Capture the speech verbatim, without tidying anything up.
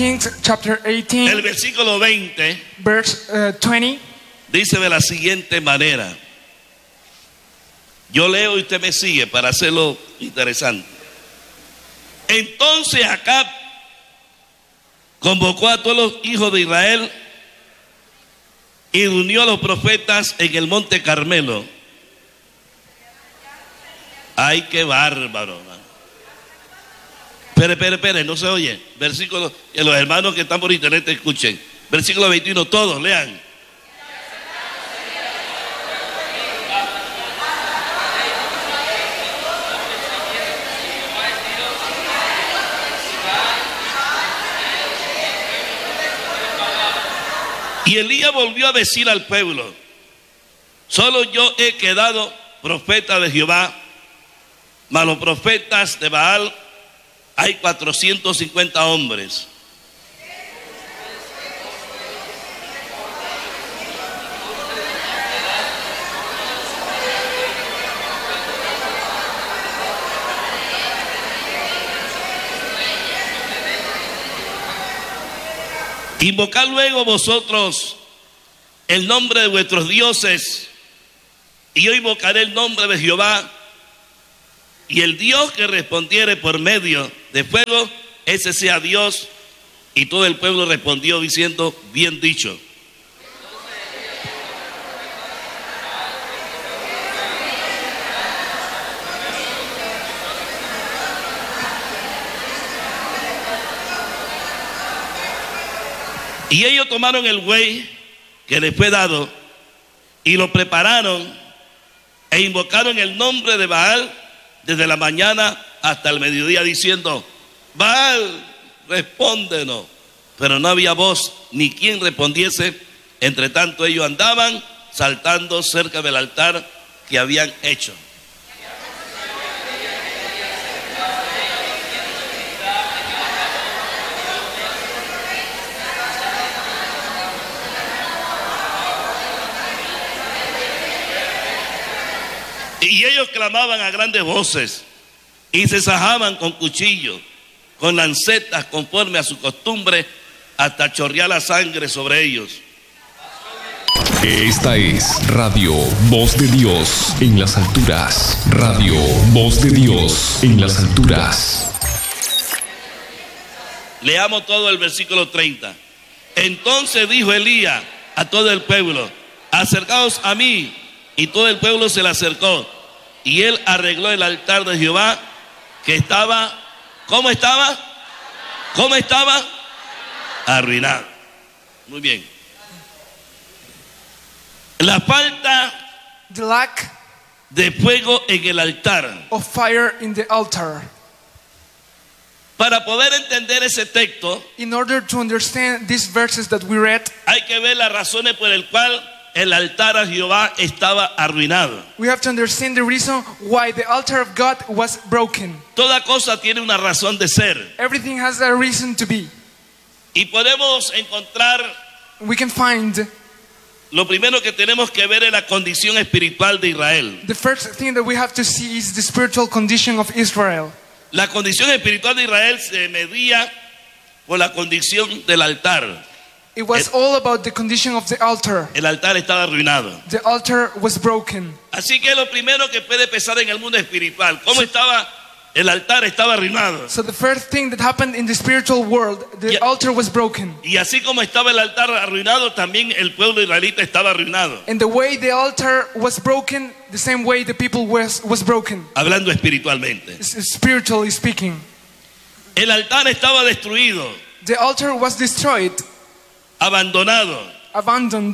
Kings chapter eighteen, el versículo veinte, verse uh, twenty. dice de la siguiente manera. Yo leo y usted me sigue para hacerlo interesante. Entonces Acab convocó a todos los hijos de Israel y reunió a los profetas en el monte Carmelo. Ay, qué bárbaro, man. Espere, espere, espere, no se oye. Versículo, que los hermanos que están por internet escuchen. Versículo veintiuno, todos lean. Y Elías volvió a decir al pueblo: solo yo he quedado profeta de Jehová, mas los profetas de Baal hay cuatrocientos cincuenta hombres. Invocad luego vosotros el nombre de vuestros dioses, y yo invocaré el nombre de Jehová, y el Dios que respondiere por medio de fuego, ese sea Dios. Y todo el pueblo respondió diciendo: bien dicho. Y ellos tomaron el buey que les fue dado y lo prepararon e invocaron el nombre de Baal desde la mañana hasta el mediodía, diciendo: Baal, respóndenos. Pero no había voz ni quien respondiese. Entre tanto ellos andaban saltando cerca del altar que habían hecho. Y ellos clamaban a grandes voces y se sajaban con cuchillos, con lancetas, conforme a su costumbre, hasta chorrear la sangre sobre ellos. Esta es Radio Voz de Dios en las alturas. Radio Voz de Dios en las alturas. Leamos todo el versículo treinta. Entonces dijo Elías a todo el pueblo: acercaos a mí. Y todo el pueblo se le acercó, y él arregló el altar de Jehová, que estaba, ¿cómo estaba? ¿Cómo estaba? Arruinado. Muy bien. La falta The lack de fuego en el altar. of fire in the altar. Para poder entender ese texto, In order to understand these verses that we read, hay que ver las razones por el cual el altar a Jehová estaba arruinado. we have to understand the reason why the altar of God was broken. Toda cosa tiene una razón de ser. Everything has a reason to be. Y podemos encontrar, We can find lo primero que tenemos que ver es la condición espiritual de Israel. the first thing that we have to see is the spiritual condition of Israel. La condición espiritual de Israel se medía por la condición del altar. It was El- all about the condition of the altar. El altar estaba arruinado. The altar was broken. Así que lo primero que puede pensar en el mundo espiritual, ¿cómo estaba? El altar estaba arruinado. So the first thing that happened in the spiritual world, the Yeah. altar was broken. Y así como estaba el altar arruinado, también el pueblo israelita estaba arruinado. And the way the altar was broken, the same way the people was, was broken, Hablando espiritualmente. s- spiritually speaking. El altar estaba destruido, The altar was destroyed, abandonado. abandoned.